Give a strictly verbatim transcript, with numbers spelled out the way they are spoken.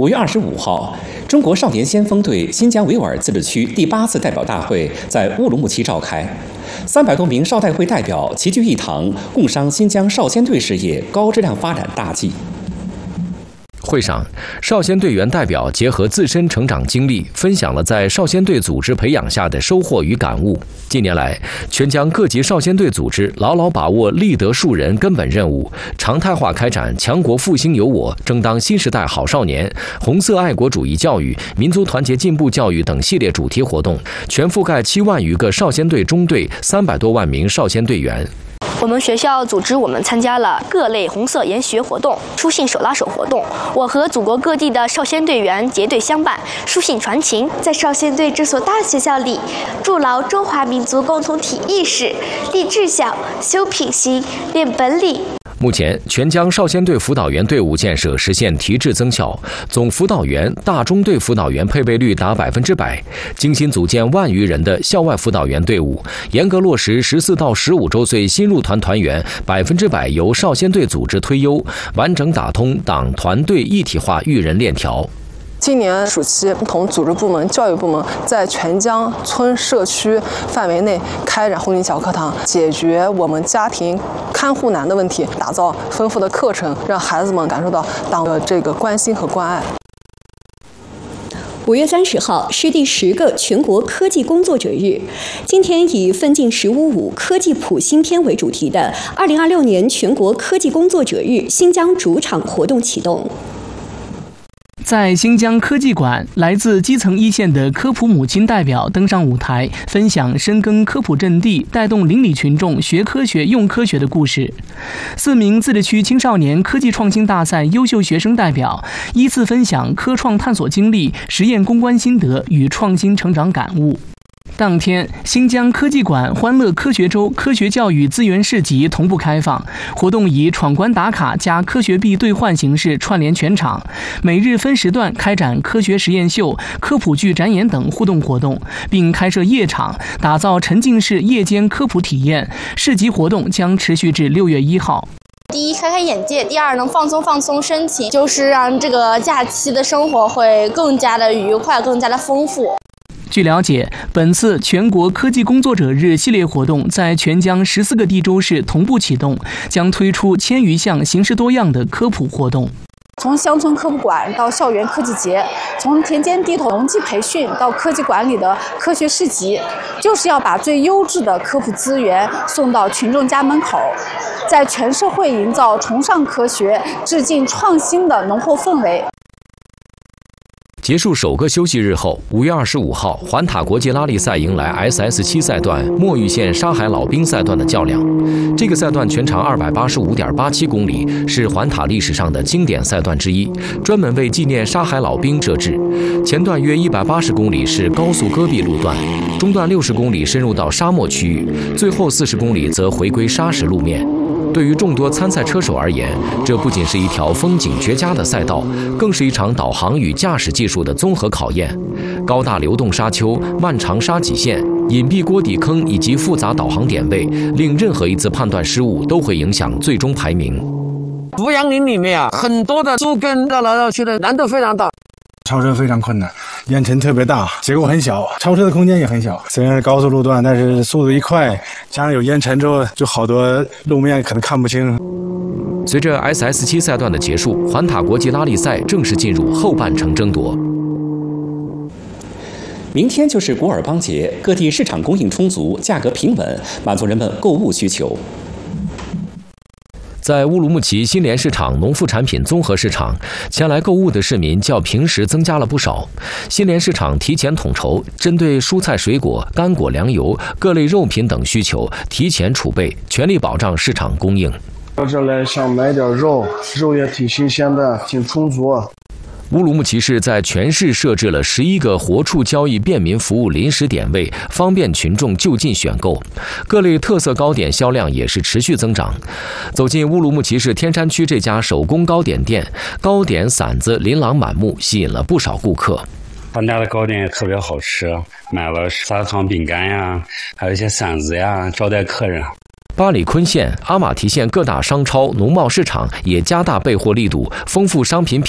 五月二十五号，中国少年先锋队新疆维吾尔自治区第八次代表大会在乌鲁木齐召开，三百多名少代会代表齐聚一堂，共商新疆少先队事业高质量发展大计。 会上，少先队员代表结合自身成长经历，分享了在少先队组织培养下的收获与感悟。近年来，全疆各级少先队组织牢牢把握立德树人根本任务，常态化开展强国复兴有我、争当新时代好少年、红色爱国主义教育、民族团结进步教育等系列主题活动，全覆盖七万余个少先队中队，三百多万名少先队员。 我们学校组织我们参加了各类红色研学活动、书信手拉手活动。我和祖国各地的少先队员结对相伴，书信传情， 在少先队这所大学校里，筑牢中华民族共同体意识，立志向，修品行，练本领。 目前，全疆少先队辅导员队伍建设实现提质增效，总辅导员、大中队辅导员配备率达百分之百，精心组建万余人的校外辅导员队伍，严格落实十四到十五周岁新入团团员百分之百由少先队组织推优，完整打通党团队一体化育人链条。 今年暑期，不同组织部门、教育部门在全疆村社区范围内开展红景小课堂，解决我们家庭看护难的问题，打造丰富的课程，让孩子们感受到党的这个关心和关爱。 五月三十号是第十个全国科技工作者日，今天以奋进“十五五”科技普新篇为主题的二零二六年全国科技工作者日新疆主场活动启动。 在新疆科技馆，来自基层一线的科普母亲代表登上舞台，分享深耕科普阵地，带动邻里群众学科学、用科学的故事。四名自治区青少年科技创新大赛优秀学生代表依次分享科创探索经历、实验攻关心得与创新成长感悟。当天，新疆科技馆欢乐科学周科学教育资源市集同步开放，活动以闯关打卡加科学币兑换形式串联全场，每日分时段开展科学实验秀、科普剧展演等互动活动，并开设夜场，打造沉浸式夜间科普体验。市集活动将持续至六月一号。 第一，开开眼界；第二，能放松放松身心，就是让这个假期的生活会更加的愉快，更加的丰富。 据了解，本次全国科技工作者日系列活动在全疆十四个地州市同步启动，将推出千余项形式多样的科普活动。 从乡村科普馆到校园科技节，从田间地头农技培训到科技馆里的科学市集，就是要把最优质的科普资源送到群众家门口，在全社会营造崇尚科学、致敬创新的浓厚氛围。 结束首个休息日后，五月二十五号，环塔国际拉力赛迎来 S S 七 赛段墨玉县沙海老兵赛段的较量。这个赛段全长二百八十五点八七公里，是环塔历史上的经典赛段之一，专门为纪念沙海老兵设置。前段约一百八十公里是高速戈壁路段，中段六十公里深入到沙漠区域，最后四十公里则回归砂石路面。对于众多参赛车手而言，这不仅是一条风景绝佳的赛道，更是一场导航与驾驶技术的综合考验。高大流动沙丘、漫长沙脊线、隐蔽锅底坑以及复杂导航点位，令任何一次判断失误都会影响最终排名。 扶杨林里面啊，很多的树根绕来绕去的，难度非常大。 超车非常困难，烟尘特别大，结构很小，超车的空间也很小。虽然是高速路段，但是速度一快，加上有烟尘之后，就好多路面可能看不清。 随着 S S 七 赛段的结束，环塔国际拉力赛正式进入后半程争夺。 明天就是古尔邦节，各地市场供应充足，价格平稳，满足人们购物需求。 在乌鲁木齐新联市场农副产品综合市场，前来购物的市民较平时增加了不少。新联市场提前统筹，针对蔬菜水果、干果粮油、各类肉品等需求，提前储备，全力保障市场供应。 到这来想买点肉，肉也挺新鲜的，挺充足。 乌鲁木齐市在全市设置了十一个活畜交易便民服务临时点位，方便群众就近选购。各类特色糕点销量也是持续增长。走进乌鲁木齐市天山区这家手工糕点店，糕点馓子琳琅满目，吸引了不少顾客。 他家的糕点也特别好吃，买了砂糖饼干呀，还有一些馓子呀，招待客人。 巴里坤县、阿马提县各大商超、农贸市场也加大备货力度，丰富商品品